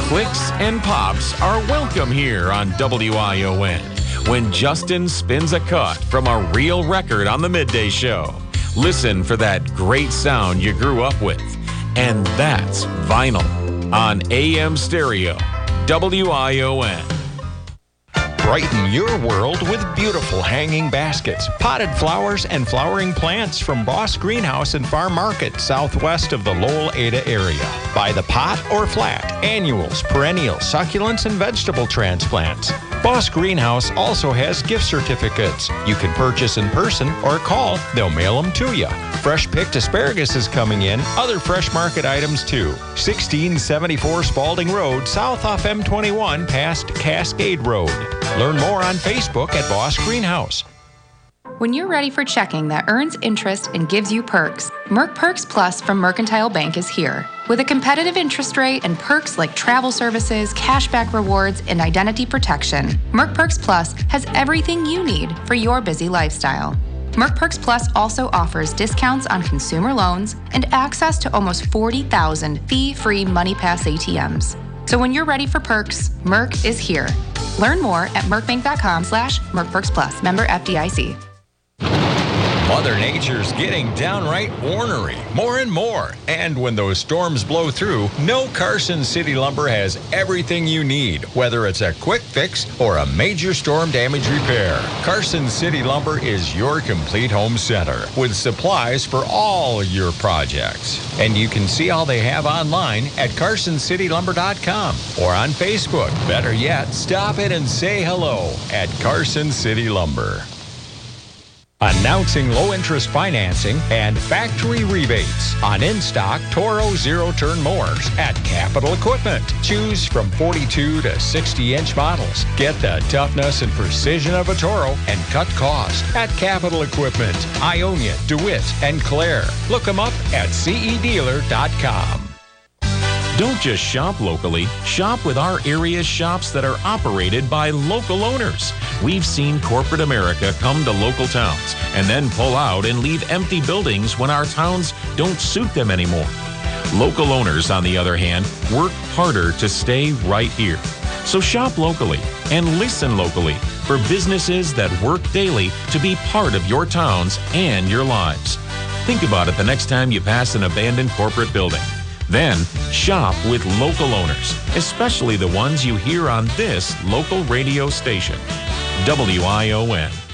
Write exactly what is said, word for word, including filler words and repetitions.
Clicks and pops are welcome here on W I O N when Justin spins a cut from a real record on the midday show. Listen for that great sound you grew up with. And that's vinyl on A M Stereo, W I O N. Brighten your world with beautiful hanging baskets, potted flowers, and flowering plants from Boss Greenhouse and Farm Market, southwest of the Lowell, Ada area. Buy the pot or flat, annuals, perennials, succulents, and vegetable transplants. Boss Greenhouse also has gift certificates. You can purchase in person or call. They'll mail them to you. Fresh picked asparagus is coming in. Other fresh market items too. sixteen seventy-four Spalding Road, south off M twenty-one, past Cascade Road. Learn more on Facebook at Boss Greenhouse. When you're ready for checking that earns interest and gives you perks, Merc Perks Plus from Mercantile Bank is here. With a competitive interest rate and perks like travel services, cashback rewards, and identity protection, Merc Perks Plus has everything you need for your busy lifestyle. Merc Perks Plus also offers discounts on consumer loans and access to almost forty thousand fee-free MoneyPass A T Ms. So when you're ready for perks, Merc is here. Learn more at mercbank.com slash mercperksplus. Member F D I C. Mother Nature's getting downright ornery, more and more. And when those storms blow through, no Carson City Lumber has everything you need, whether it's a quick fix or a major storm damage repair. Carson City Lumber is your complete home center with supplies for all your projects. And you can see all they have online at carson city lumber dot com or on Facebook. Better yet, stop it and say hello at Carson City Lumber. Announcing low-interest financing and factory rebates on in-stock Toro zero-turn mowers at Capital Equipment. Choose from forty-two to sixty-inch models. Get the toughness and precision of a Toro and cut cost at Capital Equipment, Ionia, DeWitt, and Clare. Look them up at C E dealer dot com. Don't just shop locally. Shop with our area shops that are operated by local owners. We've seen corporate America come to local towns and then pull out and leave empty buildings when our towns don't suit them anymore. Local owners, on the other hand, work harder to stay right here. So shop locally and listen locally for businesses that work daily to be part of your towns and your lives. Think about it the next time you pass an abandoned corporate building. Then, shop with local owners, especially the ones you hear on this local radio station, W I O N.